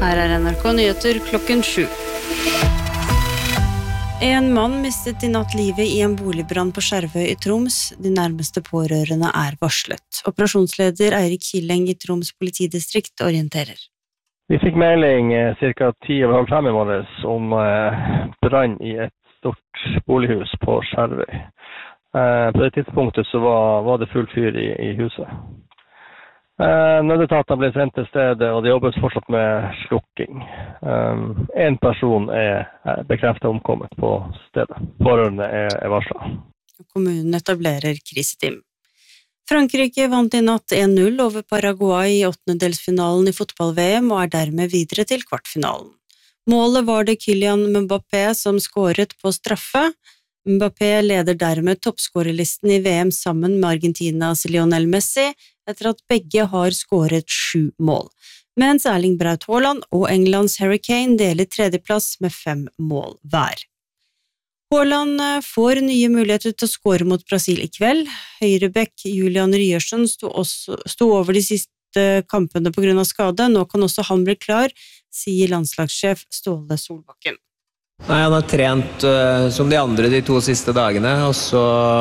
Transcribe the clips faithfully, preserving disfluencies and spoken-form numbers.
Her er N R K Nyheter klokken sju. En mann mistet i natt livet i en boligbrann på Skjervøy i Troms. De nærmeste pårørende er varslet. Operasjonsleder Eirik Kileng i Troms politidistrikt orienterer. Vi fikk melding cirka ti over halv fem i morges om eh, brann i et stort bolighus på Skjervøy. Eh, på det tidspunktet så var, var det full fyr i, i huset. Uh, Nødetatene ble sendt til stedet, og det jobbes fortsatt med slukking. Um, en person er, er bekreftet omkommet på stedet. Pårørende er, er varslet. Kommunen etablerer kriseteam. Frankrike vant i natt en null over Paraguay i åttendedelsfinalen i fotball-V M og er dermed videre til kvartfinalen. Målet var det Kylian Mbappé som skåret på straffe. Mbappé leder dermed toppskårerlisten i V M sammen med Argentinas Lionel Messi, etter at begge har skåret sju mål, mens Erling Braut Haaland og Englands Harry Kane deler tredjeplass med fem mål hver. Haaland får nye muligheter til å skåre mot Brasil i kveld. Høyrebekk Julian Ryerson sto, også, sto over de siste kampene på grunn av skade. Nå kan også han bli klar, sier landslagssjef Ståle Solbakken. Nei, han har trent uh, som de andre de to siste dagene, og så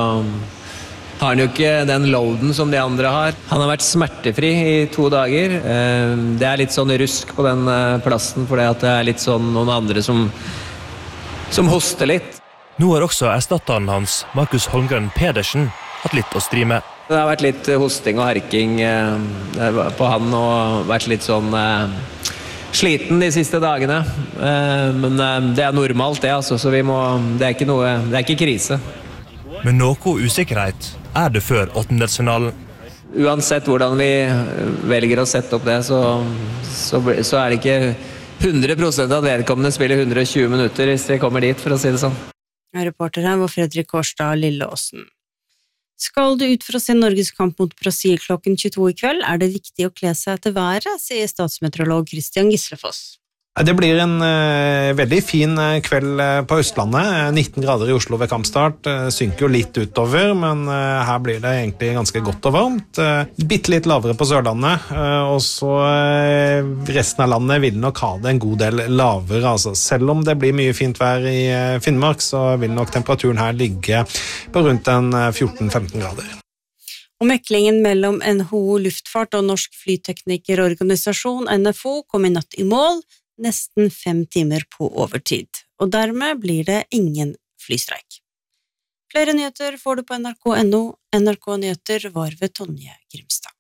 har han jo ikke den loaden som de andre har. Han har vært smertefri i to dager. Uh, det er litt sånn rusk på den uh, plassen, for det er litt sånn noen andre som, som hoster litt. Nå har også erstatteren hans, Markus Holmgren Pedersen, hatt litt å stri med. Det har vært litt hosting og harking uh, på han, og vært litt sånn... Uh, sliten de siste dagene, men det er normalt det, altså, så vi må, det er ikke noe, det er ikke krise. Men noe usikkerhet er det før åttendedelsfinalen. Uansett hvordan vi velger å sette opp det, så, så, så er det ikke hundre prosent at vedkommende spiller hundre og tjue minutter hvis de kommer dit, for å si det sånn. Reporter her var Fredrik Årstad Lilleåsen. Skal du ut for å se Norges kamp mot Brasil klokken tjueto i kveld, er det viktig å kle seg etter været, sier statsmeteorolog Christian Gislefoss. Det blir en uh, veldig fin kveld på Østlandet. nitten grader i Oslo ved kampstart. Uh, synker jo litt utover, men uh, her blir det egentlig ganske godt og varmt. Uh, bitte litt lavere på Sørlandet, uh, og så uh, resten av landet vil nok ha det en god del lavere. Altså. Selv om det blir mye fint vær i uh, Finnmark, så vil nok temperaturen her ligge på rundt en uh, fjorten til femten grader. Og meklingen mellom N H O Luftfart og Norsk Flyteknikerorganisasjon N F O kom i natt i mål, nesten fem timer på overtid, og dermed blir det ingen flystreik. Flere nyheter får du på N R K punktum N O. N R K Nyheter var ved Tonje Grimstad.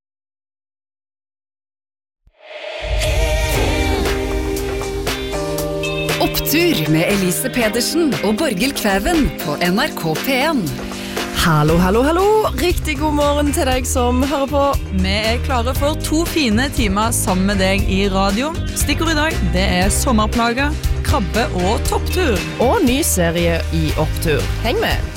Opptur med Elise Pedersen og Borghild Kvæven på N R K P en. Hallo, hallo, hallo. Riktig god morgen til deg som hører på. Vi er klare for to fine timer sammen med deg i radio. Stikkord i dag, det er sommerplager, krabbe og topptur. Og ny serie i Opptur. Heng med!